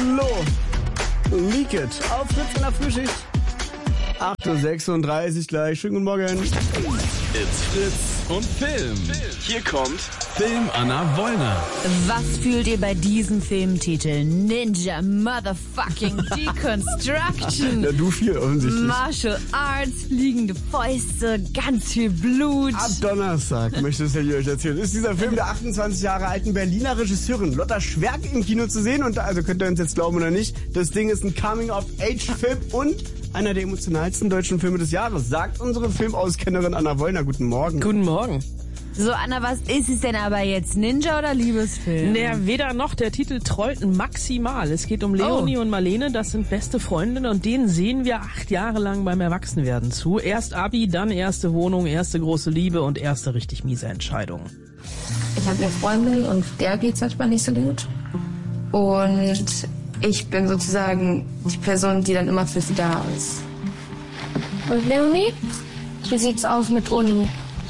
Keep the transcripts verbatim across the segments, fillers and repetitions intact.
Flo. Leak It. Auf Fritz in der Frühschicht. acht Uhr sechsunddreißig gleich. Schönen guten Morgen. It's Fritz und Film. Hier kommt Film Anna Wollner. Was fühlt ihr bei diesem Filmtitel? Ninja Motherfucking Deconstruction. Ja, du viel offensichtlich. Martial Arts, fliegende Fäuste, ganz viel Blut. Ab Donnerstag, möchte es ja hier euch erzählen, ist dieser Film der achtundzwanzig Jahre alten Berliner Regisseurin Lotta Schwerk im Kino zu sehen. Und also könnt ihr uns jetzt glauben oder nicht, das Ding ist ein Coming-of-Age-Film und einer der emotionalsten deutschen Filme des Jahres, sagt unsere Filmauskennerin Anna Wollner. Guten Morgen. Guten Morgen. So, Anna, was ist es denn aber jetzt? Ninja oder Liebesfilm? Naja, weder noch. Der Titel trollt maximal. Es geht um Leonie Oh. und Marlene, das sind beste Freundinnen und denen sehen wir acht Jahre lang beim Erwachsenwerden zu. Erst Abi, dann erste Wohnung, erste große Liebe und erste richtig miese Entscheidung. Ich habe eine Freundin und der geht's manchmal nicht so gut. Und ich bin sozusagen die Person, die dann immer für sie da ist. Und Leonie, wie sieht's aus mit Uni?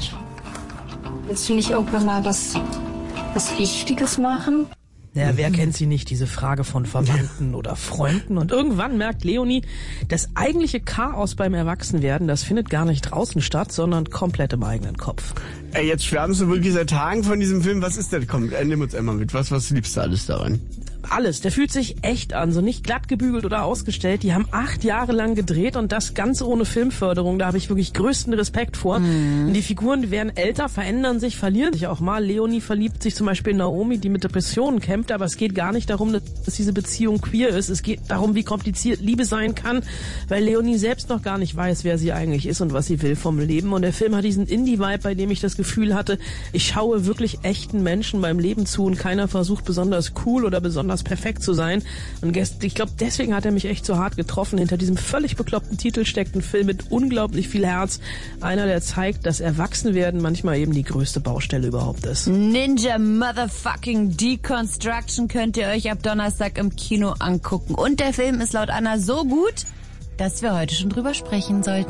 Willst du nicht irgendwann mal was, was Wichtiges machen? Ja, wer kennt sie nicht, diese Frage von Verwandten oder Freunden? Und irgendwann merkt Leonie, das eigentliche Chaos beim Erwachsenwerden, das findet gar nicht draußen statt, sondern komplett im eigenen Kopf. Ey, jetzt schwärmst du wirklich seit Tagen von diesem Film. Was ist denn? Komm, nimm uns einmal mit. Was, was liebst du alles daran? Alles. Der fühlt sich echt an, so nicht glatt gebügelt oder ausgestellt. Die haben acht Jahre lang gedreht und das ganz ohne Filmförderung. Da habe ich wirklich größten Respekt vor. Mhm. Die Figuren werden älter, verändern sich, verlieren sich auch mal. Leonie verliebt sich zum Beispiel in Naomi, die mit Depressionen kämpft, aber es geht gar nicht darum, dass diese Beziehung queer ist. Es geht darum, wie kompliziert Liebe sein kann, weil Leonie selbst noch gar nicht weiß, wer sie eigentlich ist und was sie will vom Leben. Und der Film hat diesen Indie-Vibe, bei dem ich das Gefühl hatte, ich schaue wirklich echten Menschen beim Leben zu und keiner versucht besonders cool oder besonders perfekt zu sein. Und ich glaube, deswegen hat er mich echt so hart getroffen. Hinter diesem völlig bekloppten Titel steckt ein Film mit unglaublich viel Herz. Einer, der zeigt, dass Erwachsenwerden manchmal eben die größte Baustelle überhaupt ist. Ninja Motherfucking Deconstruction könnt ihr euch ab Donnerstag im Kino angucken. Und der Film ist laut Anna so gut, dass wir heute schon drüber sprechen sollten.